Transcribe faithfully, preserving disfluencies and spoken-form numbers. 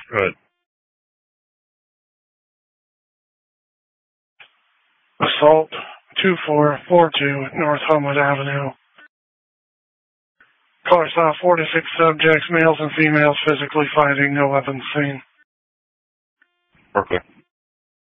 Good. Assault two four four two North Homewood Avenue. Caller saw four to six subjects, males and females, physically fighting, no weapons seen. Okay.